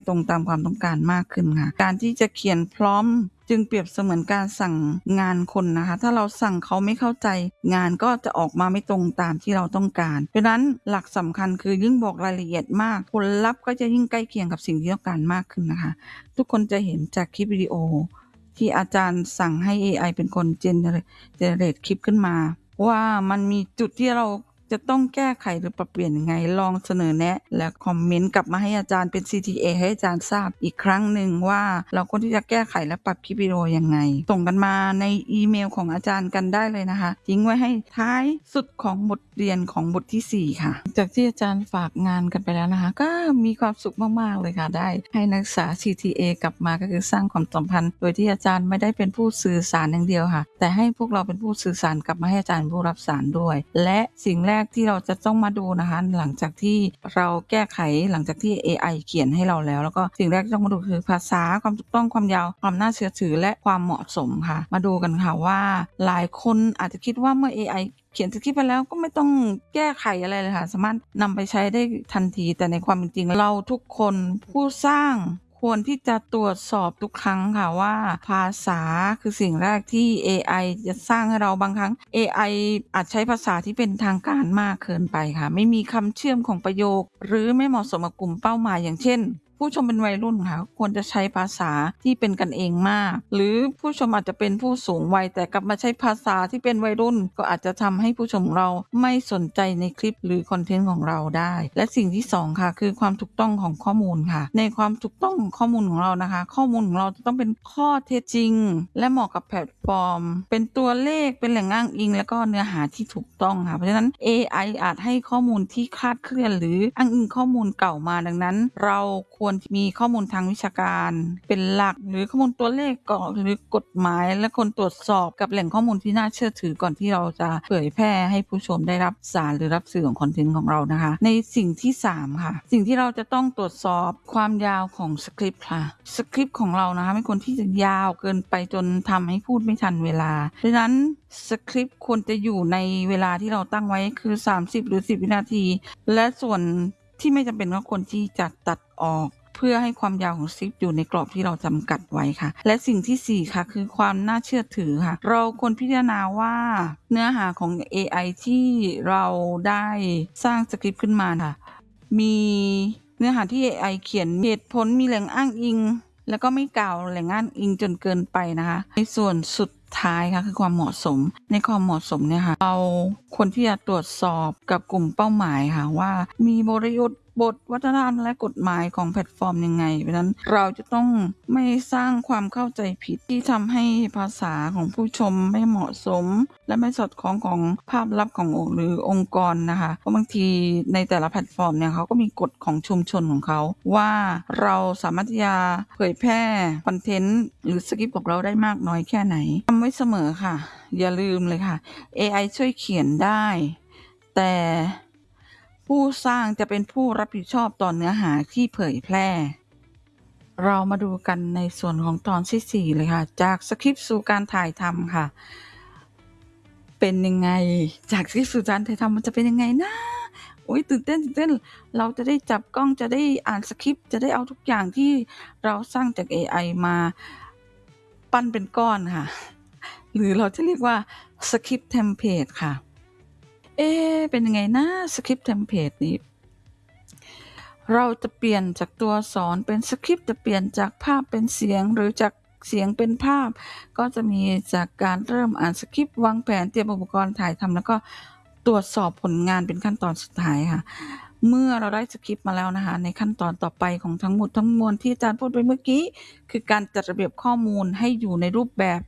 ตรงตามความต้องการมากขึ้นค่ะการที่จะเขียนพร้อมจึงเปรียบเสมือนการสั่งงานคนนะคะถ้าเราสั่งเขาไม่เข้าใจงานก็จะออกมาไม่ตรงตามที่เราต้องการเพราะนั้นหลักสำคัญคือยิ่งบอกรายละเอียดมากผลลัพธ์ก็จะยิ่งใกล้เคียงกับสิ่งที่ต้องการมากขึ้นนะคะทุกคนจะเห็นจากคลิปวิดีโอที่อาจารย์สั่งให้ AI เป็นคนgenerate คลิปขึ้นมาว่ามันมีจุดที่เราจะต้องแก้ไขหรือปรับเปลี่ยนยังไงลองเสนอแนะและคอมเมนต์กลับมาให้อาจารย์เป็น CTA ให้อาจารย์ทราบอีกครั้งหนึ่งว่าเราควรที่จะแก้ไขและปรับคลิปวิดีโอยังไงส่งกันมาในอีเมลของอาจารย์กันได้เลยนะคะทิ้งไว้ให้ท้ายสุดของบทเรียนของบทที่4ค่ะจากที่อาจารย์ฝากงานกันไปแล้วนะคะก็มีความสุขมากๆเลยค่ะได้ให้นักศึกษา CTA กลับมาก็คือสร้างความสัมพันธ์โดยที่อาจารย์ไม่ได้เป็นผู้สื่อสารอย่างเดียวค่ะแต่ให้พวกเราเป็นผู้สื่อสารกลับมาให้อาจารย์ผู้รับสารด้วยและสิ่งแรกที่เราจะต้องมาดูนะคะหลังจากที่เราแก้ไขหลังจากที่ AI เขียนให้เราแล้วก็สิ่งแรกที่ต้องมาดูคือภาษาความถูกต้องความยาวความน่าเชื่อถือและความเหมาะสมค่ะมาดูกันค่ะว่าหลายคนอาจจะคิดว่าเมื่อ AI เขียนสคริปต์ไปแล้วก็ไม่ต้องแก้ไขอะไรเลยค่ะสามารถนำไปใช้ได้ทันทีแต่ในความเป็นจริงเราทุกคนผู้สร้างควรที่จะตรวจสอบทุกครั้งค่ะว่าภาษาคือสิ่งแรกที่ AI จะสร้างให้เราบางครั้ง AI อาจใช้ภาษาที่เป็นทางการมากเกินไปค่ะไม่มีคำเชื่อมของประโยคหรือไม่เหมาะสมกับกลุ่มเป้าหมายอย่างเช่นผู้ชมเป็นวัยรุ่นค่ะควรจะใช้ภาษาที่เป็นกันเองมากหรือผู้ชมอาจจะเป็นผู้สูงวัยแต่กลับมาใช้ภาษาที่เป็นวัยรุ่นก็อาจจะทำให้ผู้ชมของเราไม่สนใจในคลิปหรือคอนเทนต์ของเราได้และสิ่งที่2ค่ะคือความถูกต้องของข้อมูลค่ะในความถูกต้องของข้อมูลของเรานะคะข้อมูลของเราจะต้องเป็นข้อเท็จจริงและเหมาะกับแพลตฟอร์มเป็นตัวเลขเป็นแหล่งอ้างอิงแล้วก็เนื้อหาที่ถูกต้องค่ะเพราะฉะนั้น AI อาจให้ข้อมูลที่คลาดเคลื่อนหรืออ้างอิงข้อมูลเก่ามาดังนั้นเราควรมีข้อมูลทางวิชาการเป็นหลักหรือข้อมูลตัวเลขก่อนหรือกฎหมายและคนตรวจสอบกับแหล่งข้อมูลที่น่าเชื่อถือก่อนที่เราจะเผยแพร่ให้ผู้ชมได้รับสารหรือรับสื่อของคอนเทนต์ของเรานะคะในสิ่งที่3ค่ะสิ่งที่เราจะต้องตรวจสอบความยาวของสคริปต์ค่ะสคริปต์ของเรานะคะไม่ควรที่จะยาวเกินไปจนทำให้พูดไม่ทันเวลาเพราะฉะนั้นสคริปต์ควรจะอยู่ในเวลาที่เราตั้งไว้คือ30หรือ10วินาทีและส่วนที่ไม่จำเป็นก็ควรที่จะตัดออกเพื่อให้ความยาวของสคริปต์อยู่ในกรอบที่เราจำกัดไว้ค่ะและสิ่งที่4ค่ะคือความน่าเชื่อถือค่ะเราควรพิจารณาว่าเนื้อหาของ AI ที่เราได้สร้างสคริปต์ขึ้นมาค่ะมีเนื้อหาที่ AI เขียนเหตุผลมีแหล่งอ้างอิงแล้วก็ไม่กล่าวแหล่งอ้างอิงจนเกินไปนะคะในส่วนสุดท้ายค่ะคือความเหมาะสมในความเหมาะสมเนี่ยค่ะเราควรที่จะตรวจสอบกับกลุ่มเป้าหมายค่ะว่ามีบริบทวัฒนธรรมและกฎหมายของแพลตฟอร์มยังไงเพราะฉะนั้นเราจะต้องไม่สร้างความเข้าใจผิดที่ทำให้ภาษาของผู้ชมไม่เหมาะสมและไม่สอดคล้องของภาพลับของหรือองค์กรนะคะเพราะบางทีในแต่ละแพลตฟอร์มเนี่ยเขาก็มีกฎของชุมชนของเขาว่าเราสามารถที่จะเผยแพร่คอนเทนต์หรือสคริปต์ของเราได้มากน้อยแค่ไหนจำไว้เสมอค่ะอย่าลืมเลยค่ะ AI ช่วยเขียนได้แต่ผู้สร้างจะเป็นผู้รับผิดชอบต่อเนื้อหาที่เผยแพร่เรามาดูกันในส่วนของตอนที่4เลยค่ะจากสคริปต์สู่การถ่ายทำค่ะเป็นยังไงจากสคริปต์สู่การถ่ายทำมันจะเป็นยังไงนะอุ๊ยตื่นเต้นเราจะได้จับกล้องจะได้อ่านสคริปต์จะได้เอาทุกอย่างที่เราสร้างจาก AI มาปั้นเป็นก้อนค่ะหรือเราจะเรียกว่าสคริปต์เทมเพลตค่ะเป็นยังไงนะสคริปต์เทมเพลตนี้เราจะเปลี่ยนจากตัวอักษรเป็นสคริปต์จะเปลี่ยนจากภาพเป็นเสียงหรือจากเสียงเป็นภาพก็จะมีจากการเริ่มอ่านสคริปต์วางแผนเตรียมอุปกรณ์ถ่ายทำแล้วก็ตรวจสอบผลงานเป็นขั้นตอนสุดท้ายค่ะเมื่อเราได้สคริปต์มาแล้วนะคะในขั้นตอนต่อไปของทั้งหมดทั้งมวลที่อาจารย์พูดไปเมื่อกี้คือการจัดระเบียบข้อมูลให้อยู่ในรูปแบบ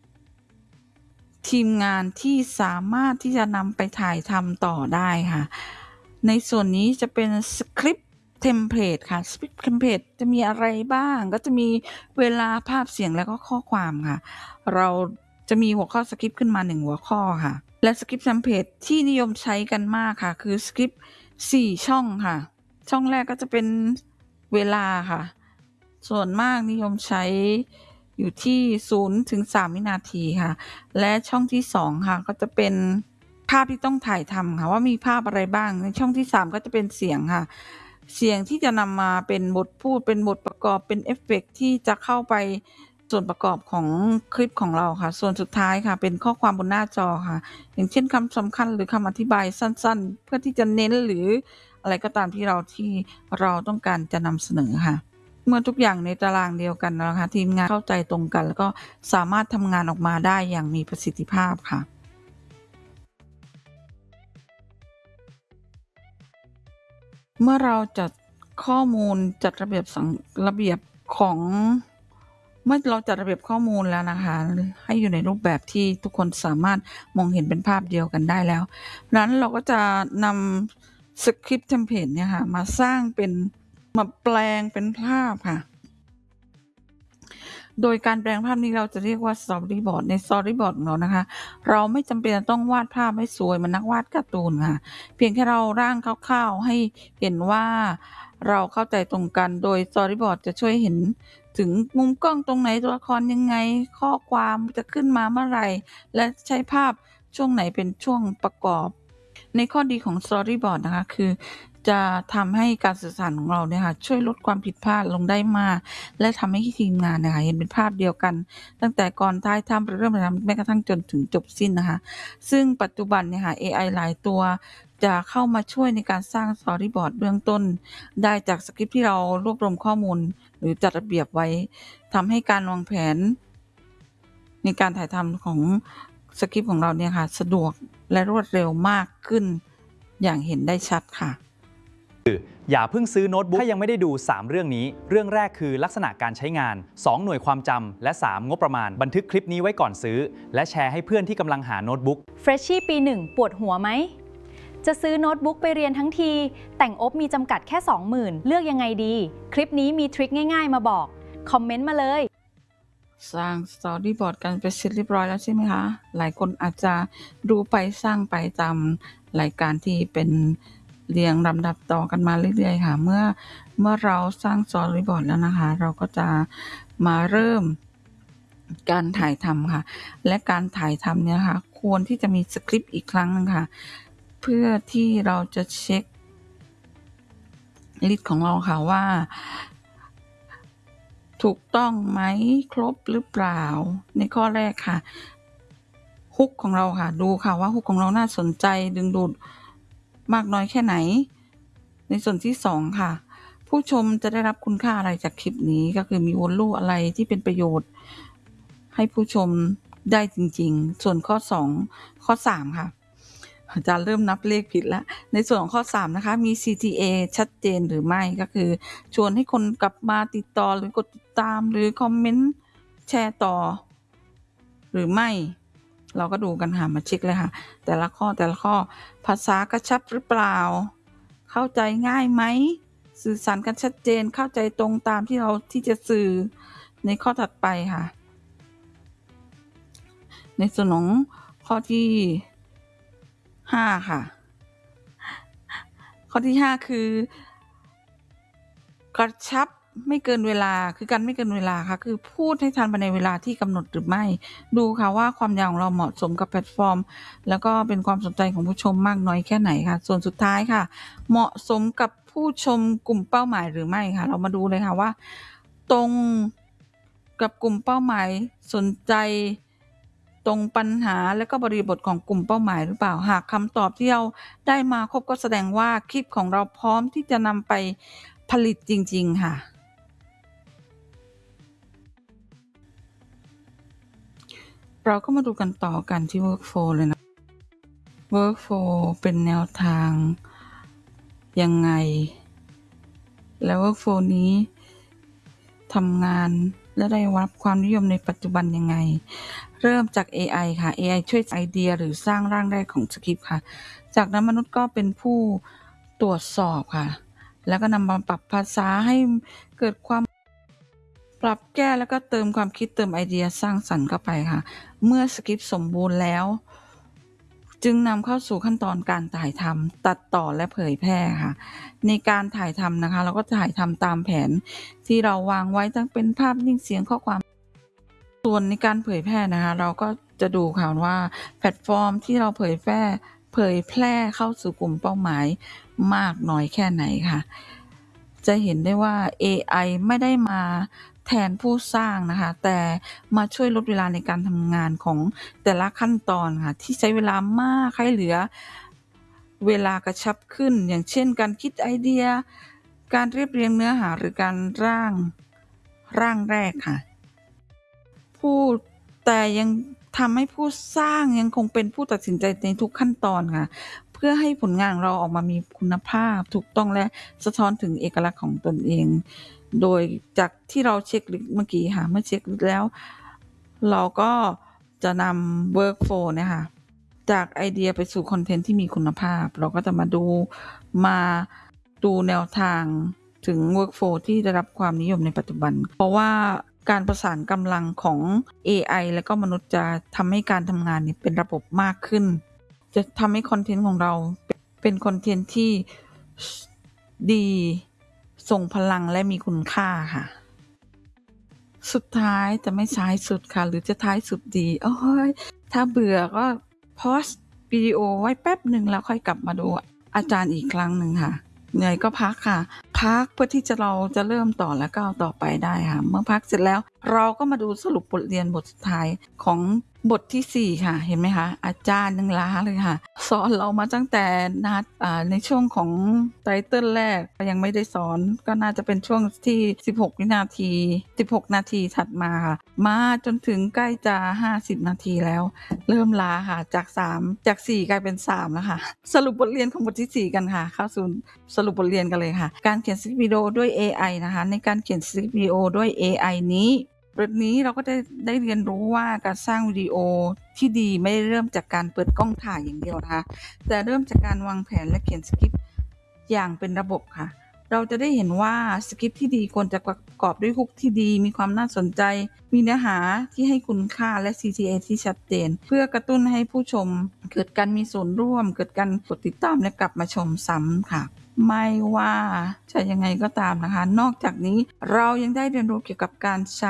ทีมงานที่สามารถที่จะนำไปถ่ายทำต่อได้ค่ะในส่วนนี้จะเป็นสคริปต์เทมเพลตค่ะสคริปต์เทมเพลตจะมีอะไรบ้างก็จะมีเวลาภาพเสียงแล้วก็ข้อความค่ะเราจะมีหัวข้อสคริปต์ขึ้นมา1หัวข้อค่ะและสคริปต์เทมเพลตที่นิยมใช้กันมากค่ะคือสคริปต์4ช่องค่ะช่องแรกก็จะเป็นเวลาค่ะส่วนมากนิยมใช้อยู่ที่0ถึง3วินาทีค่ะและช่องที่2ค่ะก็จะเป็นภาพที่ต้องถ่ายทำค่ะว่ามีภาพอะไรบ้างในช่องที่3ก็จะเป็นเสียงค่ะเสียงที่จะนำมาเป็นบทพูดเป็นบทประกอบเป็นเอฟเฟกต์ที่จะเข้าไปส่วนประกอบของคลิปของเราค่ะส่วนสุดท้ายค่ะเป็นข้อความบนหน้าจอค่ะอย่างเช่นคำสำคัญหรือคำอธิบายสั้นๆเพื่อที่จะเน้นหรืออะไรก็ตามที่เราต้องการจะนำเสนอค่ะเมื่อทุกอย่างในตารางเดียวกันนะคะทีมงานเข้าใจตรงกันแล้วก็สามารถทำงานออกมาได้อย่างมีประสิทธิภาพค่ะเมื่อเราจัดข้อมูลจัดระเบียบของเมื่อเราจัดระเบียบข้อมูลแล้วนะคะให้อยู่ในรูปแบบที่ทุกคนสามารถมองเห็นเป็นภาพเดียวกันได้แล้วนั้นเราก็จะนำสคริปต์เทมเพลตเนี่ยค่ะมาสร้างเป็นมาแปลงเป็นภาพค่ะโดยการแปลงภาพนี้เราจะเรียกว่า Storyboard ใน Storyboard ของเรานะคะเราไม่จำเป็นจะต้องวาดภาพให้สวยเหมือนนักวาดการ์ตูนค่ะเพียงแค่เราร่างคร่าวๆให้เห็นว่าเราเข้าใจตรงกันโดย Storyboard จะช่วยเห็นถึงมุมกล้องตรงไหนตัวละครยังไงข้อความจะขึ้นมาเมื่อไหร่และใช้ภาพช่วงไหนเป็นช่วงประกอบในข้อดีของ Storyboard นะคะคือจะทำให้การสื่อสารของเราเนี่ยค่ะช่วยลดความผิดพลาดลงได้มากและทำให้ทีมงานเนี่ยค่ะเห็นเป็นภาพเดียวกันตั้งแต่ก่อนท้ายทำเริ่มถ่ายทำแม้กระทั่งจนถึงจบสิ้นนะคะซึ่งปัจจุบันเนี่ยค่ะเอไอหลายตัวจะเข้ามาช่วยในการสร้าง Storyboard เบื้องต้นได้จากสคริปต์ที่เรารวบรวมข้อมูลหรือจัดระเบียบไว้ทำให้การวางแผนในการถ่ายทำของสคริปต์ของเราเนี่ยค่ะสะดวกและรวดเร็วมากขึ้นอย่างเห็นได้ชัดค่ะอย่าเพิ่งซื้อโน้ตบุ๊กถ้ายังไม่ได้ดู 3 เรื่องนี้เรื่องแรกคือลักษณะการใช้งาน 2 หน่วยความจำและ 3 งบประมาณบันทึกคลิปนี้ไว้ก่อนซื้อและแชร์ให้เพื่อนที่กำลังหาโน้ตบุ๊ก Freshie ปี 1 ปวดหัวไหมจะซื้อโน้ตบุ๊กไปเรียนทั้งทีแต่งอบมีจำกัดแค่ 20,000 เลือกยังไงดีคลิปนี้มีทริคง่ายๆมาบอกคอมเมนต์มาเลยสร้าง Storyboard กันไปเสร็จเรียบร้อยแล้วใช่ไหมคะหลายคนอาจจะดูไปสร้างไปตามรายการที่เป็นเรียงลำดับต่อกันมาเรื่อยๆค่ะเมื่อเราสร้าง Storyboard แล้วนะคะเราก็จะมาเริ่มการถ่ายทำค่ะและการถ่ายทำเนี่ยค่ะควรที่จะมีสคริปต์อีกครั้งนึงค่ะเพื่อที่เราจะเช็คลิสต์ของเราค่ะว่าถูกต้องไหมครบหรือเปล่าในข้อแรกค่ะฮุกของเราค่ะดูค่ะว่าฮุกของเราน่าสนใจดึงดูดมากน้อยแค่ไหนในส่วนที่2ค่ะผู้ชมจะได้รับคุณค่าอะไรจากคลิปนี้ก็คือมี value อะไรที่เป็นประโยชน์ให้ผู้ชมได้จริงๆส่วนข้อ2ข้อ3ค่ะอาจารย์เริ่มนับเลขผิดแล้วในส่วนของข้อ3นะคะมี CTA ชัดเจนหรือไม่ก็คือชวนให้คนกลับมาติดต่อหรือกดติดตามหรือคอมเมนต์แชร์ต่อหรือไม่เราก็ดูกันค่ะมาเช็คเลยค่ะแต่ละข้อภาษากระชับหรือเปล่าเข้าใจง่ายไหมสื่อสารกันชัดเจนเข้าใจตรงตามที่จะสื่อในข้อถัดไปค่ะในส่วนของข้อที่5ค่ะข้อที่5คือกระชับไม่เกินเวลาคือการไม่เกินเวลาค่ะคือพูดให้ทันภายในเวลาที่กำหนดหรือไม่ดูค่ะว่าความยาวของเราเหมาะสมกับแพลตฟอร์มแล้วก็เป็นความสนใจของผู้ชมมากน้อยแค่ไหนค่ะส่วนสุดท้ายค่ะเหมาะสมกับผู้ชมกลุ่มเป้าหมายหรือไม่ค่ะเรามาดูเลยค่ะว่าตรงกับกลุ่มเป้าหมายสนใจตรงปัญหาและก็บริบทของกลุ่มเป้าหมายหรือเปล่าหากคำตอบที่เราได้มาครบก็แสดงว่าคลิปของเราพร้อมที่จะนำไปผลิตจริงๆค่ะเราก็มาดูกันต่อกันที่ workflow เลยนะ workflow เป็นแนวทางยังไงแล้ว workflow นี้ทำงานและได้รับความนิยมในปัจจุบันยังไงเริ่มจาก AI ค่ะ AI ช่วยไอเดียหรือสร้างร่างแรกของสคริปต์ค่ะจากนั้นมนุษย์ก็เป็นผู้ตรวจสอบค่ะแล้วก็นำมาปรับภาษาให้เกิดความปรับแก้แล้วก็เติมความคิดเติมไอเดียสร้างสรรค์เข้าไปค่ะเมื่อสคริปต์สมบูรณ์แล้วจึงนำเข้าสู่ขั้นตอนการถ่ายทำตัดต่อและเผยแพร่ค่ะในการถ่ายทำนะคะเราก็ถ่ายทำตามแผนที่เราวางไว้ทั้งเป็นภาพนิ่งเสียงข้อความส่วนในการเผยแพร่นะคะเราก็จะดูค่ะว่าแพลตฟอร์มที่เราเผยแพร่เข้าสู่กลุ่มเป้าหมายมากน้อยแค่ไหนค่ะจะเห็นได้ว่า AI ไม่ได้มาแทนผู้สร้างนะคะแต่มาช่วยลดเวลาในการทำงานของแต่ละขั้นตอนค่ะที่ใช้เวลามากให้เหลือเวลากระชับขึ้นอย่างเช่นการคิดไอเดียการเรียบเรียงเนื้อหาหรือการร่างแรกค่ะแต่ยังทำให้ผู้สร้างยังคงเป็นผู้ตัดสินใจในทุกขั้นตอนค่ะเพื่อให้ผลงานของเราออกมามีคุณภาพถูกต้องและสะท้อนถึงเอกลักษณ์ของตนเองโดยจากที่เราเช็คลิสต์เมื่อกี้ค่ะเมื่อเช็คลิสต์แล้วเราก็จะนำ workflow เนี่ยค่ะจากไอเดียไปสู่คอนเทนต์ที่มีคุณภาพเราก็จะมาดูแนวทางถึง workflow ที่ได้รับความนิยมในปัจจุบันเพราะว่าการประสานกำลังของ AI และก็มนุษย์จะทำให้การทำงานนี้เป็นระบบมากขึ้นจะทำให้คอนเทนต์ของเราเป็นคอนเทนต์ที่ดีทรงพลังและมีคุณค่าค่ะสุดท้ายจะไม่ซ้ายสุดค่ะหรือจะท้ายสุดดีโอ้ยถ้าเบื่อก็พอสวิดีโอไว้แป๊บหนึ่งแล้วค่อยกลับมาดูอาจารย์อีกครั้งหนึ่งค่ะเหนื่อยก็พักค่ะพักเพื่อที่เราจะเริ่มต่อและก้าวต่อไปได้ค่ะเมื่อพักเสร็จแล้วเราก็มาดูสรุปบทเรียนบทสุดท้ายของบทที่4ค่ะเห็นไหมคะอาจารย์ยังล้าเลยค่ะสอนเรามาตั้งแต่ในช่วงของไตเติ้ลแรกยังไม่ได้สอนก็น่าจะเป็นช่วงที่16นาทีถัดมาค่ะมาจนถึงใกล้จะ50นาทีแล้วเริ่มล้าค่ะจาก4กลายเป็น3แล้วค่ะสรุปบทเรียนของบทที่4กันค่ะเข้าสู่สรุปบทเรียนกันเลยค่ะการเขียนสคริปต์วิดีโอด้วย AI นะคะในการเขียนสคริปต์วิดีโอด้วย AI บทนี้เราก็ได้เรียนรู้ว่าการสร้างวิดีโอที่ดีไม่ได้เริ่มจากการเปิดกล้องถ่ายอย่างเดียวนะคะแต่เริ่มจากการวางแผนและเขียนสคริปต์อย่างเป็นระบบค่ะเราจะได้เห็นว่าสคริปต์ที่ดีควรจะประกอบด้วยฮุกที่ดีมีความน่าสนใจมีเนื้อหาที่ให้คุณค่าและ CTA ที่ชัดเจนเพื่อกระตุ้นให้ผู้ชมเกิดการมีส่วนร่วมเกิดการกดติดตามและกลับมาชมซ้ำค่ะไม่ว่าจะยังไงก็ตามนะคะนอกจากนี้เรายังได้เรียนรู้เกี่ยวกับการใช้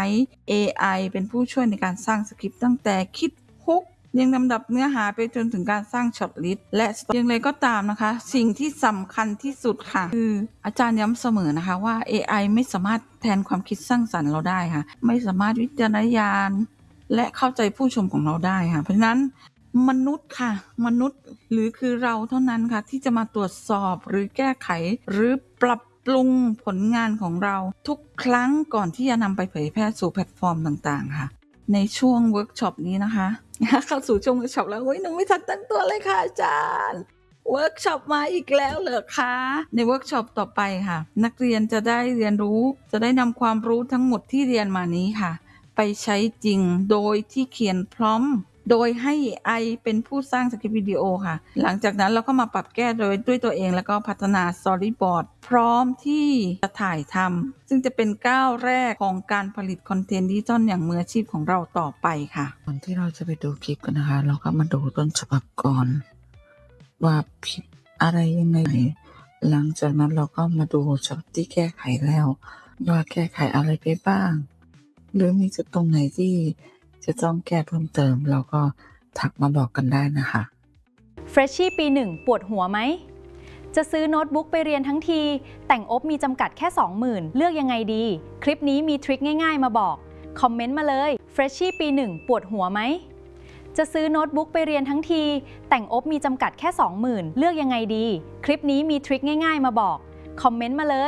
AI เป็นผู้ช่วยในการสร้างสคริปต์ตั้งแต่คิดฮุกยังลำดับเนื้อหาไปจนถึงการสร้างช็อตลิสต์และอย่างไรก็ตามนะคะสิ่งที่สำคัญที่สุดค่ะคืออาจารย์ย้ำเสมอนะคะว่า AI ไม่สามารถแทนความคิดสร้างสรรค์เราได้ค่ะไม่สามารถวิจารณญาณและเข้าใจผู้ชมของเราได้ค่ะเพราะฉะนั้นมนุษย์หรือคือเราเท่านั้นค่ะที่จะมาตรวจสอบหรือแก้ไขหรือปรับปรุงผลงานของเราทุกครั้งก่อนที่จะนำไปเผยแพร่สู่แพลตฟอร์มต่างๆค่ะในช่วงเวิร์กช็อปนี้นะคะเข้าสู่ช่วงเวิร์กช็อปแล้วหนูไม่ทันตั้งตัวเลยค่ะอาจารย์เวิร์กช็อปมาอีกแล้วเหรอคะในเวิร์กช็อปต่อไปค่ะนักเรียนจะได้เรียนรู้จะได้นำความรู้ทั้งหมดที่เรียนมานี้ค่ะไปใช้จริงโดยที่เขียนพร้อมโดยให้ AI เป็นผู้สร้างสคริปต์วิดีโอค่ะหลังจากนั้นเราก็มาปรับแก้ด้วยตัวเองแล้วก็พัฒนาสตอรี่บอร์ดพร้อมที่จะถ่ายทำซึ่งจะเป็นก้าวแรกของการผลิตคอนเทนต์ดิจิทัลอย่างมืออาชีพของเราต่อไปค่ะก่อนที่เราจะไปดูคลิปกันนะคะเราก็มาดูต้นฉบับก่อนว่าผิดอะไรยังไงหลังจากนั้นเราก็มาดูฉบับที่แก้ไขแล้วว่าแก้ไขอะไรไปบ้างหรือมีจุดตรงไหนที่จะต้องแก้เพิ่มเติมเราก็ทักมาบอกกันได้นะคะเฟรชชี่ปี 1 ปวดหัวไหมจะซื้อโน้ตบุ๊กไปเรียนทั้งทีแต่งอบมีจำกัดแค่ 20,000 เลือกยังไงดีคลิปนี้มีทริคง่ายๆมาบอกคอมเมนต์มาเลยเฟรชชี่ปี 1 ปวดหัวไหมจะซื้อโน้ตบุ๊กไปเรียนทั้งทีแต่งอบมีจำกัดแค่ 20,000 เลือกยังไงดีคลิปนี้มีทริคง่ายๆมาบอกคอมเมนต์มาเลย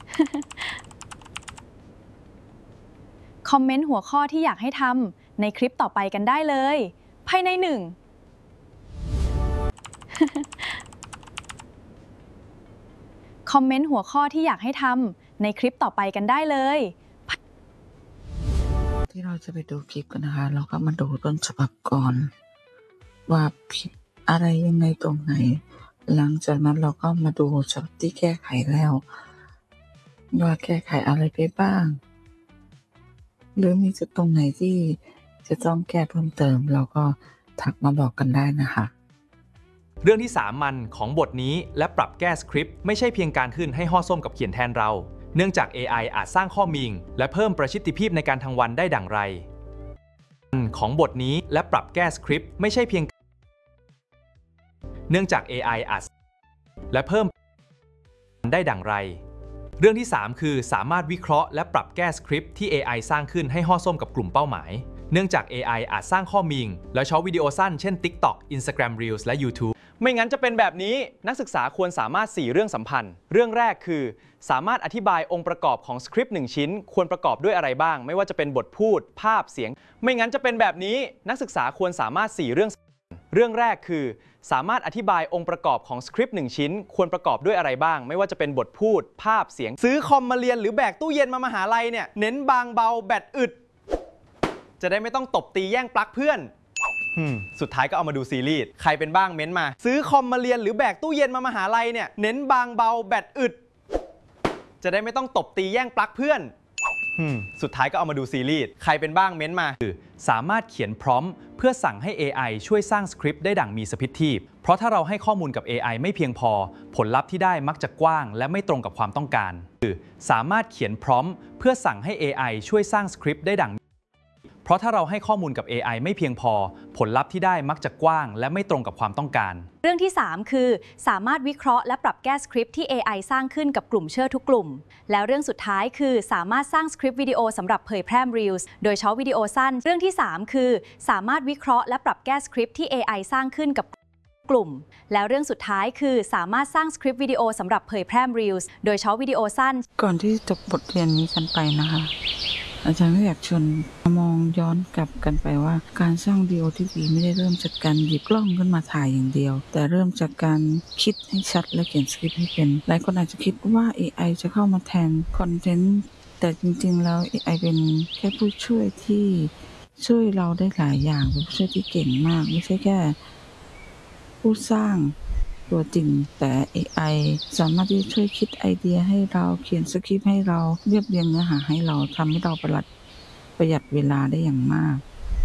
คอมเมนต์หัวข้อที่อยากให้ทำในคลิปต่อไปกันได้เลยภายใน1 คอมเมนต์หัวข้อที่อยากให้ทำในคลิปต่อไปกันได้เลยที่เราจะไปดูคลิปกันนะคะเราก็มาดูต้นฉบับก่อนว่าผิดอะไรยังไงตรงไหนหลังจากนั้นเราก็มาดูฉบับที่แก้ไขแล้วว่าแก้ไขอะไรไปบ้างหรือมีจุดตรงไหนที่จะต้องแก้เพิ่มเติมเราก็ทักมาบอกกันได้นะคะเรื่องที่สามัญของบทนี้และปรับแก้สคริปต์ไม่ใช่เพียงการขึ้นให้ห่อส้มกับเขียนแทนเราเนื่องจาก AI อาจสร้างข้อมิงและเพิ่มประสิทธิภาพในการทำวันได้ดั่งไรของบทนี้และปรับแก้สคริปต์ไม่ใช่เพียงเนื่องจาก AI อาจและเพิ่มได้ดั่งไรเรื่องที่ 3 คือสามารถวิเคราะห์และปรับแก้สคริปต์ที่ AI สร้างขึ้นให้ห่อส้มกับกลุ่มเป้าหมายเนื่องจาก AI อาจสร้างข้อมิงแล้วช็อตวิดีโอสั้นเช่น TikTok Instagram Reels และ YouTube ไม่งั้นจะเป็นแบบนี้นักศึกษาควรสามารถ4เรื่องสัมพันธ์เรื่องแรกคือสามารถอธิบายองค์ประกอบของสคริปต์1ชิ้นควรประกอบด้วยอะไรบ้างไม่ว่าจะเป็นบทพูดภาพเสียงไม่งั้นจะเป็นแบบนี้นักศึกษาควรสามารถ4เรื่องแรกคือสามารถอธิบายองค์ประกอบของสคริปต์1ชิ้นควรประกอบด้วยอะไรบ้างไม่ว่าจะเป็นบทพูดภาพเสียงซื้อคอมมาเรียนหรือแบกตู้เย็นมามหาลัยเนี่ยเน้นบางเบาแบตอึดจะได้ไม่ต้องตบตีแย่งปลั๊กเพื่อนสุดท้ายก็เอามาดูซีรีส์ใครเป็นบ้างเม้นมาซื้อคอมมาเรียนหรือแบกตู้เย็นมามหาลัยเนี่ยเน้นบางเบาแบตอึดจะได้ไม่ต้องตบตีแย่งปลั๊กเพื่อนสุดท้ายก็เอามาดูซีรีส์ใครเป็นบ้างเม้นมาสามารถเขียนพร้อมเพื่อสั่งให้ AI ช่วยสร้างสคริปต์ได้ดั่งมีสปิททีฟเพราะถ้าเราให้ข้อมูลกับ AI ไม่เพียงพอผลลัพธ์ที่ได้มักจะกว้างและไม่ตรงกับความต้องการสามารถเขียนพร้อมเพื่อสั่งให้ AI ช่วยสร้างสคริปต์ได้ดั่งเพราะถ้าเราให้ข้อมูลกับ AI ไม่เพียงพอผลลัพธ์ที่ได้มักจะกว้างและไม่ตรงกับความต้องการเรื่องที่ 3 คือสามารถวิเคราะห์และปรับแก้สคริปต์ที่ AI สร้างขึ้นกับกลุ่มเชื่อทุกกลุ่มแล้วเรื่องสุดท้ายคือสามารถสร้างสคริปต์วิดีโอสำหรับเผยแพร่ Reels โดยช็อตวิดีโอสั้นเรื่องที่ 3 คือสามารถวิเคราะห์และปรับแก้สคริปต์ที่ AI สร้างขึ้นกับกลุ่มแล้วเรื่องสุดท้ายคือสามารถสร้างสคริปต์วิดีโอสำหรับเผยแพร่ Reels โดยช็อตวิดีโอสั้นก่อนที่จบบทเรียนนี้กันไปนะคะอาจารย์ก็อยากชวนมองย้อนกลับกันไปว่าการสร้างวิดีโอที่ดีไม่ได้เริ่มจากการหยิบกล้องขึ้นมาถ่ายอย่างเดียวแต่เริ่มจากการคิดให้ชัดและเขียนสคริปต์ให้เป็นหลายคนอาจจะคิดว่า AI จะเข้ามาแทนคอนเทนต์แต่จริงๆแล้ว AI เป็นแค่ผู้ช่วยที่ช่วยเราได้หลายอย่างเป็นผู้ช่วยที่เก่งมากไม่ใช่แค่ผู้สร้างตัวจริงแต่ AI สามารถที่จะช่วยคิดไอเดียให้เราเขียนสคริปต์ให้เราเรียบเรียงเนื้อหาให้เราทำให้เราประหยัดเวลาได้อย่างมาก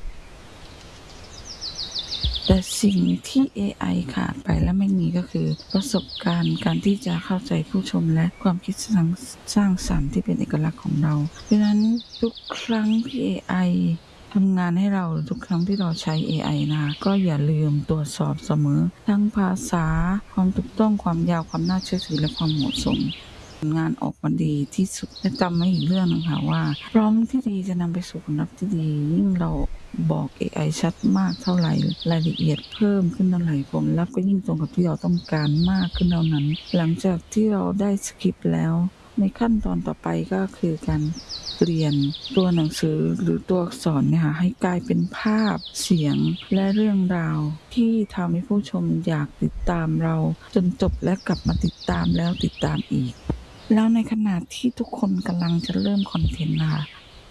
แต่สิ่งที่ AI ขาดไปและไม่มีก็คือประสบการณ์การที่จะเข้าใจผู้ชมและความคิดสร้างสรรค์ที่เป็นเอกลักษณ์ของเราเพราะฉะนั้นทุกครั้งที่ AIทำงานให้เราทุกครั้งที่เราใช้ AI นะคะก็อย่าลืมตรวจสอบเสมอทั้งภาษาความถูกต้องความยาวความน่าเชื่อถือและความเหมาะสมงานออกมาดีที่สุดและจำไว้อีกเรื่องนึงค่ะว่าพร้อมที่ดีจะนำไปสู่ผลลัพธ์ที่ดียิ่งเราบอก AI ชัดมากเท่าไหร่รายละเอียดเพิ่มขึ้นเท่าไหร่ผลลัพธ์ก็ยิ่งตรงกับที่เราต้องการมากขึ้นเท่านั้นหลังจากที่เราได้สคริปต์แล้วในขั้นตอนต่อไปก็คือการเปลี่ยนตัวหนังสือหรือตัวอักษรเนี่ยให้กลายเป็นภาพเสียงและเรื่องราวที่ทำให้ผู้ชมอยากติดตามเราจนจบและกลับมาติดตามแล้วติดตามอีกแล้วในขณะที่ทุกคนกำลังจะเริ่มคอนเทนต์นะคะ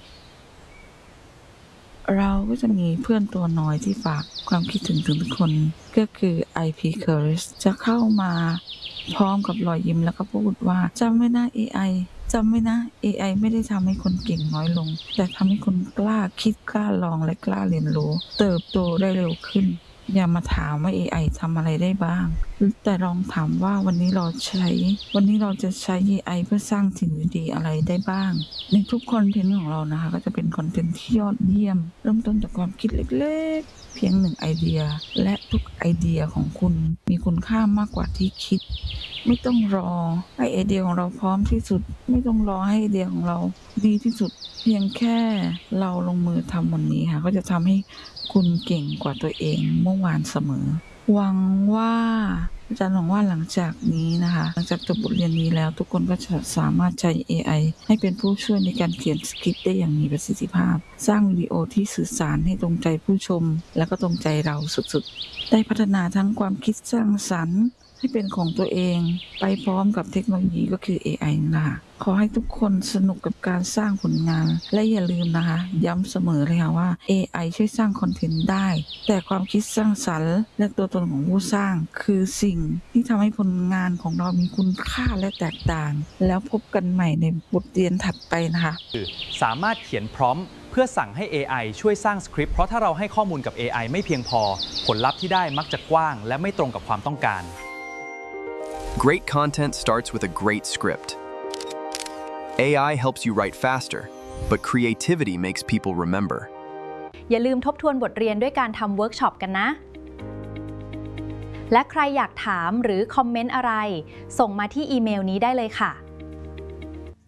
เราก็จะมีเพื่อนตัวน้อยที่ฝากความคิดถึงทุกคนก็คือ IP Courage จะเข้ามาพร้อมกับรอยยิ้มแล้วก็พูดว่าจำไว้นะ AI จำไว้นะ AI ไม่ได้ทำให้คนเก่งน้อยลงแต่ทำให้คนกล้าคิดกล้าลองและกล้าเรียนรู้เติบโตได้เร็วขึ้นอย่ามาถามว่า AI ทำอะไรได้บ้างแต่ลองถามว่าวันนี้เราจะใช้ AI เพื่อสร้างสิ่งดีๆอะไรได้บ้างในทุกคอนเทนต์ของเรานะคะก็จะเป็นคอนเทนต์ที่ยอดเยี่ยมเริ่มต้นจากความคิดเล็กๆเพียง1ไอเดียและทุกไอเดียของคุณมีคุณค่ามากกว่าที่คิดไม่ต้องรอให้ไอเดียของเราพร้อมที่สุดไม่ต้องรอให้ไอเดียของเราดีที่สุดเพียงแค่เราลงมือทำวันนี้ค่ะก็จะทำให้คุณเก่งกว่าตัวเองเมื่อวานเสมอหวังว่าอาจารย์หวังว่าหลังจากนี้นะคะหลังจากจบบทเรียนนี้แล้วทุกคนก็จะสามารถใช้ AI ให้เป็นผู้ช่วยในการเขียนสคริปต์ได้อย่างมีประสิทธิภาพสร้างวิดีโอที่สื่อสารให้ตรงใจผู้ชมและก็ตรงใจเราสุดๆได้พัฒนาทั้งความคิดสร้างสรรค์ให้เป็นของตัวเองไปพร้อมกับเทคโนโลยีก็คือ AI นะคะขอให้ทุกคนสนุกกับการสร้างผลงานและอย่าลืมนะคะย้ำเสมอเลยค่ะว่า AI ช่วยสร้างคอนเทนต์ได้แต่ความคิดสร้างสรรค์และตัวตนของผู้สร้างคือสิ่งที่ทำให้ผลงานของเรามีคุณค่าและแตกต่างแล้วพบกันใหม่ในบทเรียนถัดไปนะคะสามารถเขียนพร้อมเพื่อสั่งให้ AI ช่วยสร้างสคริปต์เพราะถ้าเราให้ข้อมูลกับ AI ไม่เพียงพอผลลัพธ์ที่ได้มักจะกว้างและไม่ตรงกับความต้องการ Great content starts with a great script. AI helps you write faster, but creativity makes people remember. อย่าลืมทบทวนบทเรียนด้วยการทำเวิร์กช็อปกันนะ และใครอยากถามหรือคอมเมนต์อะไรส่งมาที่อีเมลนี้ได้เลยค่ะ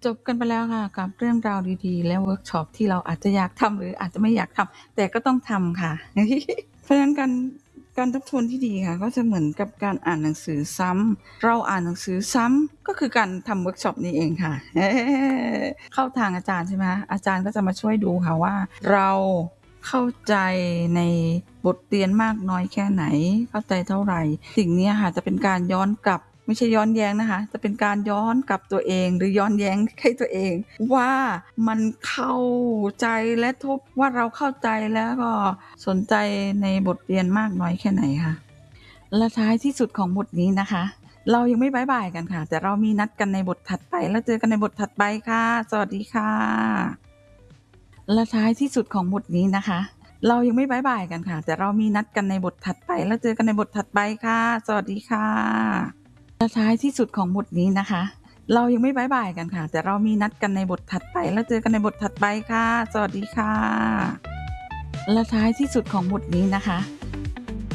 จบกันไปแล้วค่ะกับเรื่องราวดีๆ และเวิร์กช็อปที่เราอาจจะอยากทำหรืออาจจะไม่อยากทำแต่ก็ต้องทำค่ะ เพราะฉะนั้นการทบทวนที่ดีค่ะก็จะเหมือนกับการอ่านหนังสือซ้ำเราอ่านหนังสือซ้ำก็คือการทำเวิร์กช็อปนี้เองค่ะ เข้าทางอาจารย์ใช่ไหมคะอาจารย์ก็จะมาช่วยดูค่ะว่าเราเข้าใจในบทเรียนมากน้อยแค่ไหนเข้าใจเท่าไหร่สิ่งนี้ค่ะจะเป็นการย้อนกลับไม่ใช่ย้อนแย้งนะคะจะเป็นการย้อนกลับตัวเองหรือย้อนแย้งให้ตัวเองว่ามันเข้าใจและทบว่าเราเข้าใจแล้วก็สนใจในบทเรียนมากน้อยแค่ไหนค่ะและท้ายที่สุดของบทนี้นะคะเรายังไม่บ๊ายบายกันค่ะแต่เรามีนัดกันในบทถัดไปแล้วเจอกันในบทถัดไปค่ะสวัสดีค่ะและท้ายที่สุดของบทนี้นะคะเรายังไม่บ๊ายบายกันค่ะแต่เรามีนัดกันในบทถัดไปแล้วเจอกันในบทถัดไปค่ะสวัสดีค่ะและท้ายที่สุดของบทนี้นะคะเรายังไม่บ๊ายบายกันค่ะแต่เรามีนัดกันในบทถัดไปแล้วเจอกันในบทถัดไปค่ะสวัสดีค่ะและท้ายที่สุดของบทนี้นะคะ